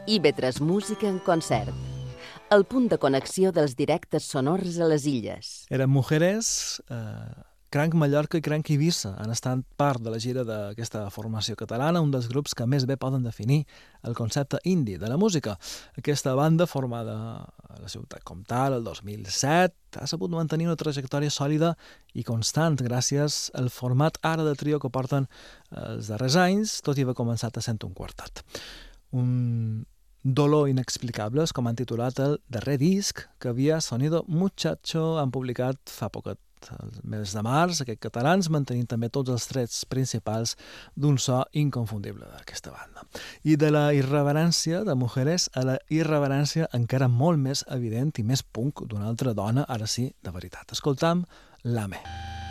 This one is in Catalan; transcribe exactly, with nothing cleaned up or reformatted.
I ve tres Música en concert. El punt de connexió dels directes sonors a les illes. Eren Mujeres, eh, Cranc Mallorca i Cranc Eivissa han estat part de la gira d'aquesta formació catalana, un dels grups que més bé poden definir el concepte indie de la música. Aquesta banda, formada a la ciutat comtal el dos mil set, ha sabut mantenir una trajectòria sòlida i constant gràcies al format ara de trio que porten els darrers anys, tot i haver començat a sent un quartet. Un dolor inexplicables, com han titulat el darrer disc que havia Sonido Muchacho han publicat fa poquet, el mes de març, aquests catalans, mantenint també tots els trets principals d'un so inconfundible d'aquesta banda. I de la irreverència de Mujeres a la irreverència encara molt més evident i més punk d'una altra dona, ara sí, de veritat. Escoltam Lame.